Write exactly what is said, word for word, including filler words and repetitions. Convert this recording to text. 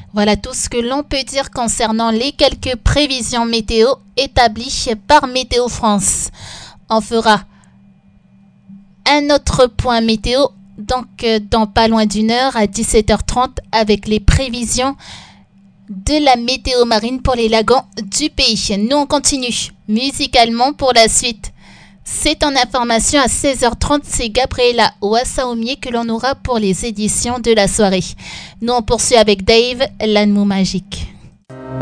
Voilà tout ce que l'on peut dire concernant les quelques prévisions météo établies par Météo France. On fera un autre point météo, donc euh, dans pas loin d'une heure à dix-sept heures trente avec les prévisions de la météo marine pour les lagons du pays. Nous on continue musicalement pour la suite. C'est en information à seize heures trente, c'est Gabriela Wassaomier que l'on aura pour les éditions de la soirée. Nous on poursuit avec Dave, l'anneau magique.